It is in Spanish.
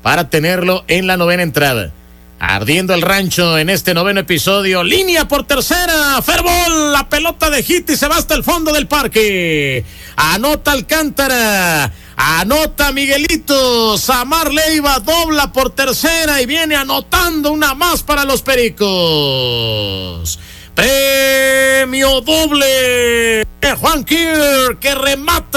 para tenerlo en la novena entrada. Ardiendo el rancho en este noveno episodio. Línea por tercera. Fairball. La pelota de hit y se va hasta el fondo del parque. Anota Alcántara. Anota Miguelito. Samar Leiva dobla por tercera y viene anotando una más para los Pericos. Premio doble. Juan Kier que remata